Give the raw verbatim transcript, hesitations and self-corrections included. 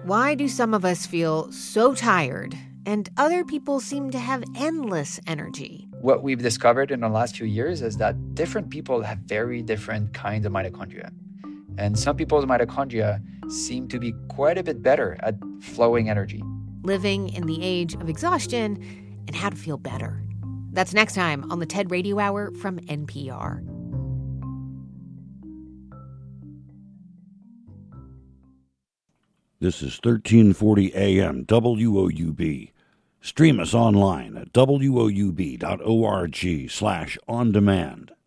Why do some of us feel so tired and other people seem to have endless energy? What we've discovered in the last few years is that different people have very different kinds of mitochondria. And some people's mitochondria seem to be quite a bit better at flowing energy. Living in the age of exhaustion and how to feel better. That's next time on the TED Radio Hour from N P R. This is thirteen forty A M W O U B. Stream us online at W O U B dot org slash on demand.